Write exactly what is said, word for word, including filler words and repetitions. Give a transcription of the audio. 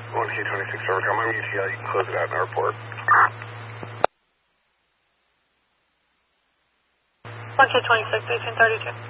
one K twenty-six, Overcom. I'm U T L. You can close it out in our report. one K twenty-six, eighteen thirty-two.